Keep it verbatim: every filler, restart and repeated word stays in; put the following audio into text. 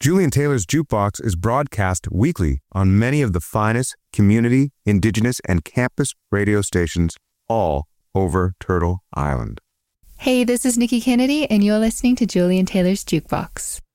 Julian Taylor's Jukebox is broadcast weekly on many of the finest community, indigenous, and campus radio stations all over Turtle Island. Hey, this is Nikki Kennedy, and you're listening to Julian Taylor's Jukebox.